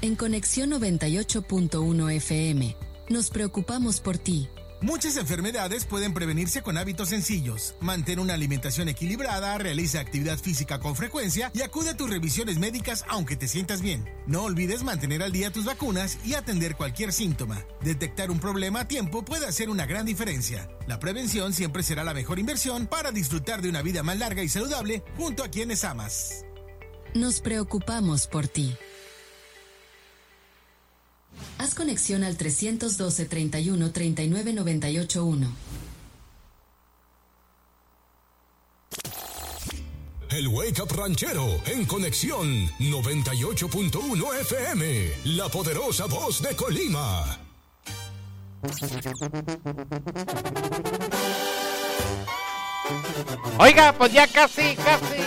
En Conexión 98.1 FM, nos preocupamos por ti. Muchas enfermedades pueden prevenirse con hábitos sencillos. Mantén una alimentación equilibrada, realiza actividad física con frecuencia y acude a tus revisiones médicas aunque te sientas bien. No olvides mantener al día tus vacunas y atender cualquier síntoma. Detectar un problema a tiempo puede hacer una gran diferencia. La prevención siempre será la mejor inversión para disfrutar de una vida más larga y saludable junto a quienes amas. Nos preocupamos por ti. Haz conexión al 312-31-39-98-1. El Wake Up Ranchero en Conexión 98.1 FM, la poderosa voz de Colima. Oiga, pues ya casi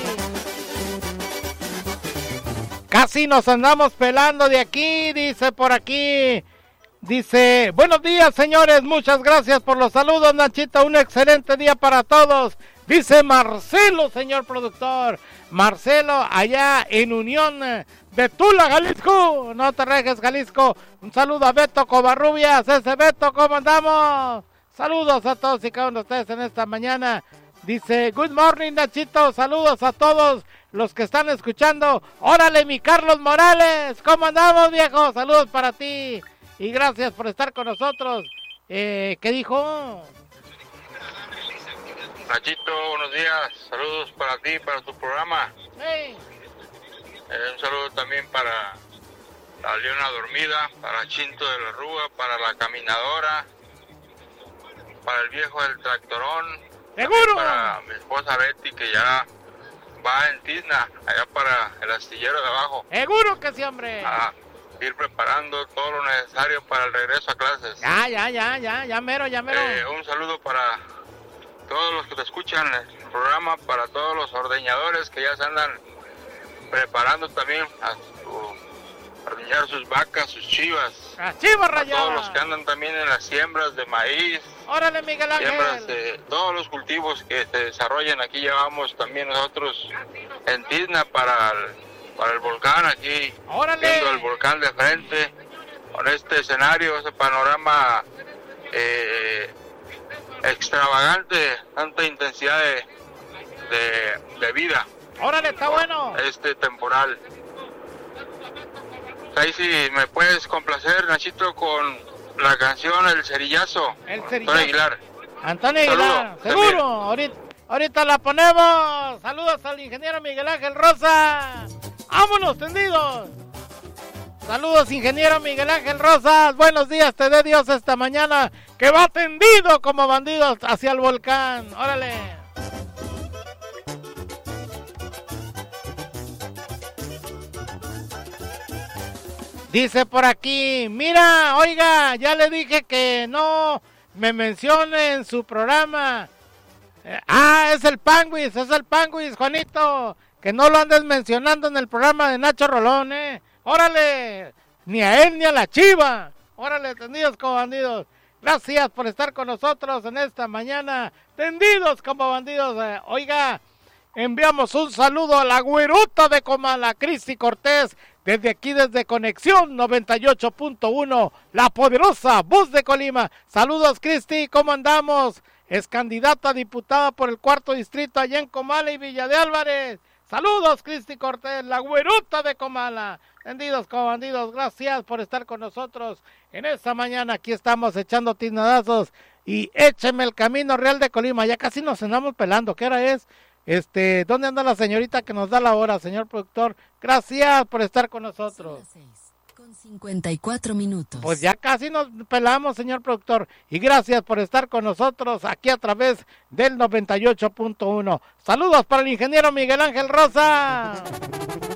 nos andamos pelando de aquí, dice por aquí. Dice, buenos días señores, muchas gracias por los saludos, Nachito, un excelente día para todos. Dice Marcelo, señor productor. Marcelo, allá en Unión de Tula, Jalisco. No te rejes, Jalisco. Un saludo a Beto Covarrubias. Ese Beto, ¿cómo andamos? Saludos a todos y cada uno de ustedes en esta mañana. Dice, good morning, Nachito. Saludos a todos los que están escuchando. Órale, mi Carlos Morales. ¿Cómo andamos, viejo? Saludos para ti. Y gracias por estar con nosotros. ¿Qué dijo? Nachito, buenos días. Saludos para ti, para tu programa. Hey. Un saludo también para la Leona Dormida, para Chinto de la Rúa, para la Caminadora, para el viejo del Tractorón. ¡Seguro! Para mi esposa Betty, que ya va en Tizna, allá para el astillero de abajo. ¡Seguro que sí, hombre! A ir preparando todo lo necesario para el regreso a clases. Ya mero. Un saludo para todos los que te escuchan el programa, para todos los ordeñadores que ya se andan preparando también a ordeñar sus vacas, sus chivas. ¡Las chivas rayadas! Todos los que andan también en las siembras de maíz. ¡Órale, Miguel Ángel! Siembras de todos los cultivos que se desarrollan aquí. Llevamos también nosotros en Tizna para el volcán aquí. ¡Órale! Viendo el volcán de frente, con este escenario, ese panorama extravagante, tanta intensidad de vida. ¡Órale, está bueno! Este temporal. Ahí sí me puedes complacer, Nachito, con la canción El Cerillazo. Antonio Aguilar. Antonio Aguilar, seguro. Ahorita la ponemos. Saludos al ingeniero Miguel Ángel Rosa. ¡Vámonos, tendidos! Saludos, ingeniero Miguel Ángel Rosas. Buenos días, te dé Dios esta mañana, que va tendido como bandidos hacia el volcán. ¡Órale! Dice por aquí, mira, oiga, ya le dije que no me mencione en su programa. Es el Panguis, Juanito. Que no lo andes mencionando en el programa de Nacho Rolón, Órale, ni a él ni a la chiva. Órale, tendidos como bandidos. Gracias por estar con nosotros en esta mañana. Tendidos como bandidos. Oiga, enviamos un saludo a la güeruta de Comala, Cristi Cortés. Desde aquí, desde Conexión 98.1, la poderosa voz de Colima. Saludos, Cristi, ¿cómo andamos? Es candidata a diputada por el 4º distrito allá en Comala y Villa de Álvarez. Saludos, Cristi Cortés, la güeruta de Comala. Tendidos como bandidos, gracias por estar con nosotros en esta mañana. Aquí estamos echando tiznadazos y écheme el camino real de Colima. Ya casi nos andamos pelando. ¿Qué hora es? ¿Dónde anda la señorita que nos da la hora, señor productor? Gracias por estar con nosotros. Son las 6:54 minutos. Pues ya casi nos pelamos, señor productor. Y gracias por estar con nosotros aquí a través del 98.1. Saludos para el ingeniero Miguel Ángel Rosa.